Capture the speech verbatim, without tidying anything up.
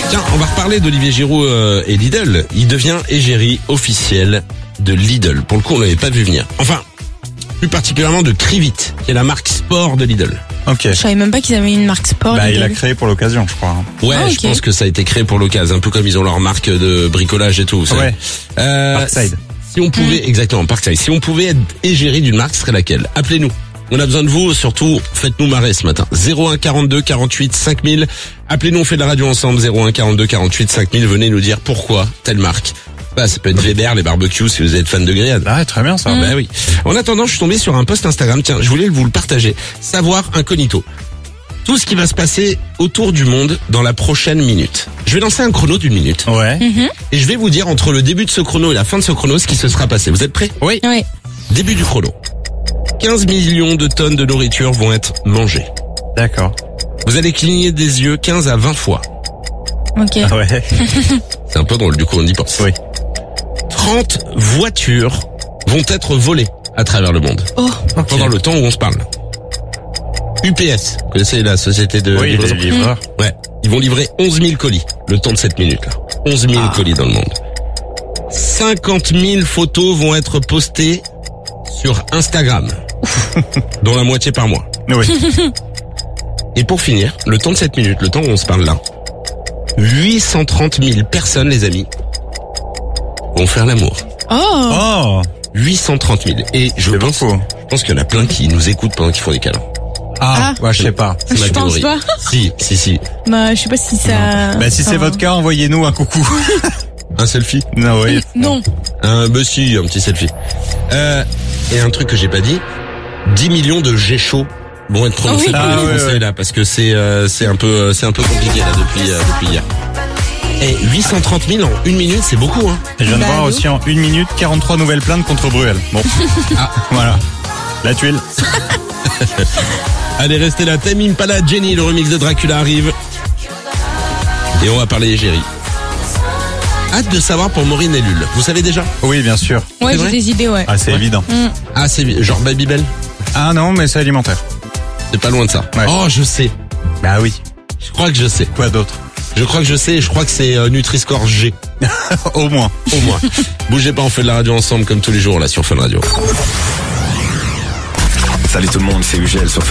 Tiens, on va reparler d'Olivier Giroud euh, et Lidl. Il devient égérie officielle de Lidl. Pour le coup, on l'avait pas vu venir. Enfin, plus particulièrement de Crivit, qui est la marque sport de Lidl. Ok. Je savais même pas qu'ils avaient une marque sport. Bah, il Lidl. a créé pour l'occasion, je crois. Ouais, Ah, je ok. pense que ça a été créé pour l'occasion, un peu comme ils ont leur marque de bricolage et tout. Vous savez. Ouais. Euh, Parkside. Si on pouvait, exactement, Parkside. Si on pouvait être égérie d'une marque, ce serait laquelle? Appelez-nous. On a besoin de vous, surtout, faites-nous marrer ce matin. zéro un quarante-deux quarante-huit cinq mille. Appelez-nous, on fait de la radio ensemble. zéro un quarante-deux quarante-huit cinq mille. Venez nous dire pourquoi telle marque. Bah, ça peut être Weber, les barbecues, si vous êtes fan de grillade. Ah, très bien ça. Bah oui. En attendant, je suis tombé sur un post Instagram. Tiens, je voulais vous le partager. Savoir incognito. Tout ce qui va se passer autour du monde dans la prochaine minute. Je vais lancer un chrono d'une minute. Ouais. Et je vais vous dire entre le début de ce chrono et la fin de ce chrono ce qui se sera passé. Vous êtes prêts? Oui. Oui. Début du chrono. quinze millions de tonnes de nourriture vont être mangées. D'accord. Vous allez cligner des yeux quinze à vingt fois. Ok. Ah ouais. C'est un peu drôle, du coup on y pense. Oui. trente voitures vont être volées à travers le monde. Oh. Pendant le temps où on se parle. U P S, vous connaissez la société de Oui, livraison? les livreurs. Ouais. Ils vont livrer onze mille colis, le temps de cette minute-là. onze mille Ah. colis dans le monde. cinquante mille photos vont être postées sur Instagram, dont la moitié par mois. Oui. Et pour finir, le temps de cette minute, le temps où on se parle là, huit cent trente mille personnes, les amis, vont faire l'amour. Oh. Oh. huit cent trente mille. Et je C'est pense, beaucoup. je pense qu'il y en a plein qui nous écoutent pendant qu'ils font des câlins. Ah. Ah. Ouais, je sais pas. C'est ma Je pense théorie. pas. Si, si, si. Bah, je sais pas si ça. Bah, si c'est Enfin, votre cas, envoyez-nous un coucou. Un selfie. Non, oui. Non. Un, bah si, un petit selfie. Euh, et un truc que j'ai pas dit, dix millions de G chauds vont être prononcés Ah oui. par Ah les ouais, Français ouais. là, parce que c'est euh, c'est un peu euh, c'est un peu compliqué là depuis euh, depuis hier. Et huit cent trente mille en une minute, c'est beaucoup hein. Et je viens de Bah, voir oui. aussi en une minute quarante-trois nouvelles plaintes contre Bruel. Bon. Ah. Voilà. La tuile. Allez, restez là. Tame Impala, Jenny, le remix de Dracula arrive. Et on va parler égérie. Hâte de savoir pour Maureen et Lul. Vous savez déjà? Oui, bien sûr. Ouais, C'est j'ai vrai des idées, ouais. Ah, c'est évident. Ah, c'est genre Babybel. Ah non, mais c'est alimentaire. C'est pas loin de ça. Ouais. Oh, je sais. Bah oui. Je crois que je sais. Quoi d'autre? Je crois que je sais. Je crois que c'est euh, Nutri-Score G. Au moins. Au moins. Bougez pas, on fait de la radio ensemble comme tous les jours là sur Fun Radio. Salut tout le monde, c'est Ugel sur